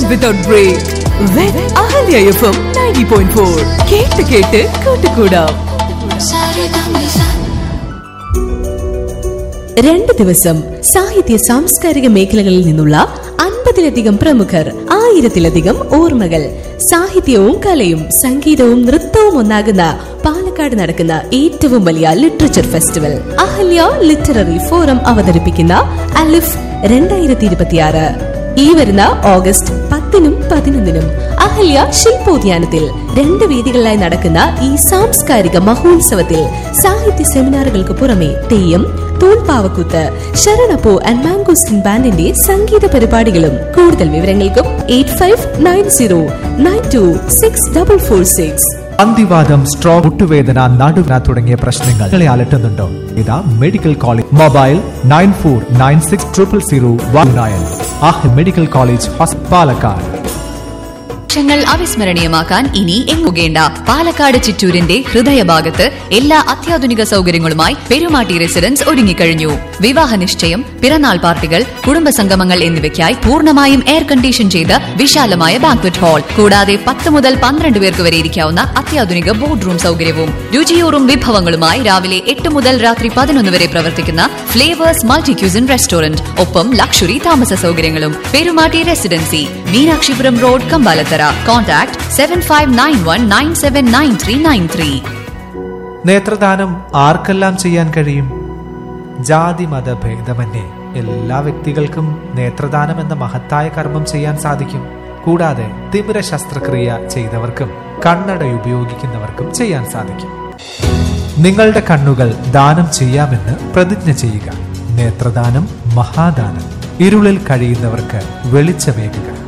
without break with Ahalya FM 90.4. കേട്ട് കൂട്ടുകൂടാം. 2 ദിവസം സാഹിത്യ സാംസ്കാരിക മേഖലകളിൽ നിന്നുള്ള 50-ലധികം പ്രമുഖർ, 1000-ലധികം ഓർമ്മകൾ. സാഹിത്യവും കലയും സംഗീതവും നൃത്തവും ഒന്നാകുന്ന പാലക്കാട് നടക്കുന്ന ഏറ്റവും വലിയ literature festival Ahalya literary forum അവതരിപ്പിക്കുന്ന അലിഫ് 2026 ഈ വരുന്ന ഓഗസ്റ്റ് 10-നും 11-നും അഹല്യ ശില്പോദ്യാനത്തിൽ 2 വേദികളിലായി നടക്കുന്ന ഈ സാംസ്കാരിക മഹോത്സവത്തിൽ സാഹിത്യ സെമിനാറുകൾക്ക് പുറമെ തെയ്യം, തൂൺപാവക്കൂത്ത്, ശരണപ്പൂ ആൻഡ് മാംഗോസ്റ്റിൻ ബാൻഡിന്റെ സംഗീത പരിപാടികളും. കൂടുതൽ വിവരങ്ങൾക്കും 8590926446. സന്ധിവാതം, സ്ട്രോക്ക്, മുട്ടുവേദന, നടുവേദന തുടങ്ങിയ പ്രശ്നങ്ങളെ അലട്ടുന്നുണ്ടോ? ഇതാ medical college. Mobile 9496000109. Medical college hospital, Palakkad. ങ്ങൾ അവിസ്മരണീയമാക്കാൻ ഇനി എങ്ങുകേണ്ട. പാലക്കാട് ചിറ്റൂരിന്റെ ഹൃദയഭാഗത്ത് എല്ലാ അത്യാധുനിക സൗകര്യങ്ങളുമായി പെരുമാട്ടി റെസിഡൻസ് ഒരുങ്ങിക്കഴിഞ്ഞു. വിവാഹ നിശ്ചയം, പിറന്നാൾ പാർട്ടികൾ, കുടുംബസംഗമങ്ങൾ എന്നിവയ്ക്കായി പൂർണ്ണമായും എയർ കണ്ടീഷൻ ചെയ്ത വിശാലമായ ബാങ്ക്വറ്റ് ഹാൾ, കൂടാതെ 10 മുതൽ 12 പേർക്ക് വരെ ഇരിക്കാവുന്ന അത്യാധുനിക ബോർഡ് റൂം സൗകര്യവും. രുചിയൂറും വിഭവങ്ങളുമായി രാവിലെ 8 മുതൽ രാത്രി 11 വരെ പ്രവർത്തിക്കുന്ന ഫ്ലേവേഴ്സ് മൾട്ടി ക്യൂസിൻ റെസ്റ്റോറന്റ്, ഒപ്പം ലക്ഷറി താമസ സൗകര്യങ്ങളും. Perumatty residency, Meenakshipuram road, Kambalathara. Contact 7591979393. നേത്രദാനം ആർക്കെല്ലാം ചെയ്യാൻ കഴിയും? ജാതി മത ഭേദമന്യേ എല്ലാ വ്യക്തികൾക്കും നേത്രദാനം എന്ന മഹത്തായ കർമ്മം ചെയ്യാൻ സാധിക്കും. കൂടാതെ തിമിര ശസ്ത്രക്രിയ ചെയ്തവർക്കും കണ്ണട ഉപയോഗിക്കുന്നവർക്കും ചെയ്യാൻ സാധിക്കും. നിങ്ങളുടെ കണ്ണുകൾ ദാനം ചെയ്യാമെന്ന് പ്രതിജ്ഞ ചെയ്യുക. നേത്രദാനം മഹാദാനം. ഇരുളിൽ കഴിയുന്നവർക്ക് വെളിച്ചമേകുക.